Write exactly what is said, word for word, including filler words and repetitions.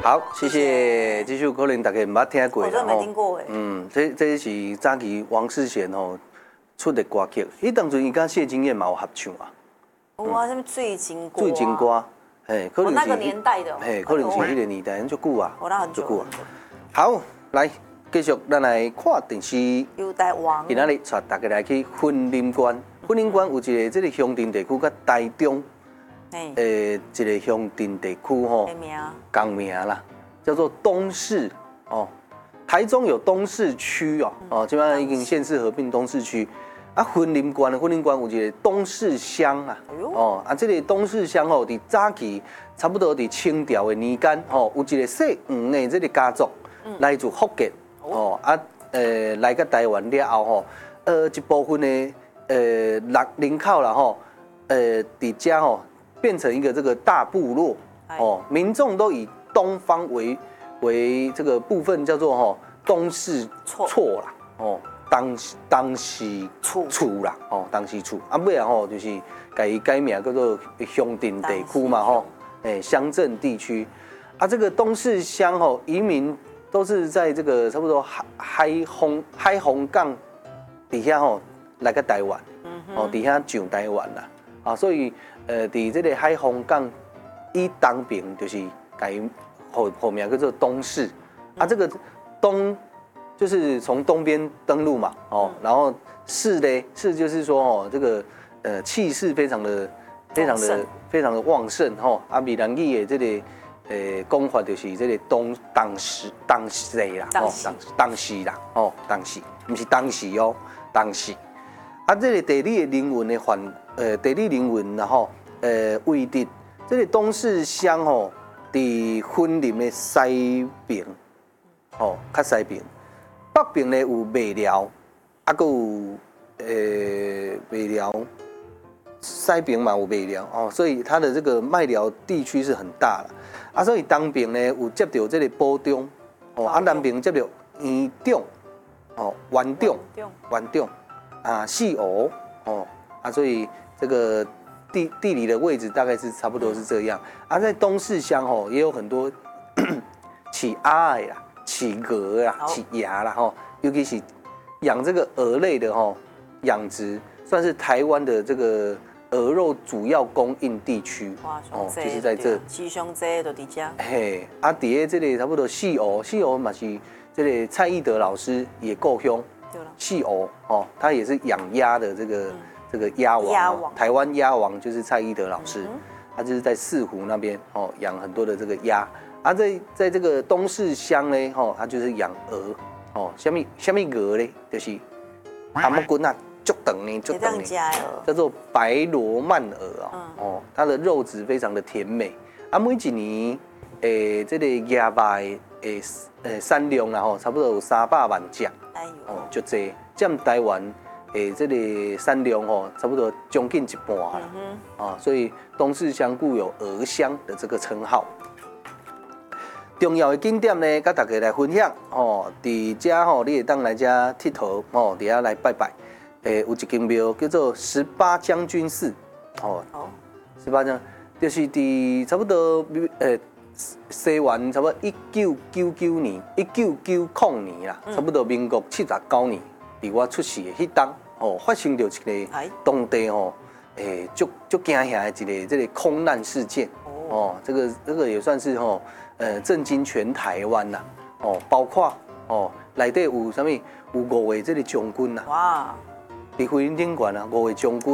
好，谢谢。这首可能大家唔捌听过啦， 我真的没听过哎。 嗯，这这是早期王世贤吼出的歌曲，迄当阵伊甲谢金燕嘛有合唱啊。 哇，什么最金歌？ 最金歌，嘿，可能是那个年代的， 嘿，可能是迄个年代，足久啊， 我那很久啊。 好，来继续，咱来看电视。 有台湾。 今仔日带大家来去婚林关，婚林关有一个这个乡镇地区甲台中，诶，一个乡镇地区吼，共名啦，叫做东势哦。台中有东势区哦，哦，基本上已经县市合并东势区。啊，婚林关的婚林关有一个东势乡啊，哦，啊，这个东势乡吼，伫早期差不多伫清朝的年间吼，有一个姓黄的这个家族，来自福建，哦，啊，呃，来到台湾了后吼，呃，一部分的呃人人口啦吼，呃，伫家吼变成一个这个大部落，哦，民众都以东方为为这个部分叫做吼东势厝啦，哦。当当时厝厝啦，哦，当时厝啊，尾啊吼就是改改名叫做乡镇地区嘛吼，诶，乡镇地区啊，这个东势乡吼移民都是在这个差不多海海虹海虹港底下吼来个台湾，哦，底下上台湾啦，啊，所以呃，伫这个海虹港以东边就是改后后面叫做东势啊，这个东。就是从东边登陆嘛，哦，然后势呢，势就是说哦，这个呃气势非常的、非常的、非常的旺盛吼。啊，闽南语的这个呃讲法就是这个东当时当时啦，哦，当当时啦，哦，当时，不是当时哦，当时。啊，这个地理的人文的环，呃，地理人文然后呃位置，这个东势乡吼，伫婚林的西边，哦，较西边。北边呢有麦寮，啊，搁有呃麦寮，西边嘛有麦寮哦，所以它的这个麦寮地区是很大了，啊，所以东边呢有接到这个埔中，哦，啊南边接到园中，哦，园中，园中，啊四湖，哦，啊，所以这个地地理的位置大概是差不多是这样，啊，在东势乡哦也有很多起鸭的啦。起鹅啦，起鸭啦，吼，尤其是养这个鹅类的吼，养殖算是台湾的这个鹅肉主要供应地区。 哦， 就是在这。 鸡胸这都伫遮。 嘿，啊，伫个这里差不多四湖，四湖嘛是这里蔡义德老师也够凶。对了。四湖哦，他也是养鸭的这个、嗯、这个鸭王，鸭王，台湾鸭王就是蔡义德老师，嗯、他就是在四湖那边哦养很多的这个鸭。啊，在在这个东势乡呢，吼，它就是养鹅，哦，什么什么鹅呢？就是阿木棍啊，足长呢，足长呢，叫做白罗曼鹅啊，哦，它的肉质非常的甜美。啊，每一年，诶，这个鸭肉诶诶产量啦，吼，差不多有三百万只，哦，足济，占台湾诶这个产量吼，差不多将近一半啦，啊，所以东势乡故有鹅乡的这个称号。重要的景点呢，甲大家来分享哦。伫遮吼，你会当来遮佚佗哦，伫遐来拜拜。诶，有一间庙叫做十八将军寺哦。哦。十八将就是伫差不多诶西元差不多一九九九年、一九九零年啦，差不多民国七十九年，伫我出世的迄当哦，发生着一个当地吼诶足足惊吓的一个这个空难事件哦。这个这个也算是吼。呃，震惊全台湾呐，哦，包括哦，内底有啥物，有五位这个将军呐，哇，伫飞林顶馆啊，五位将军。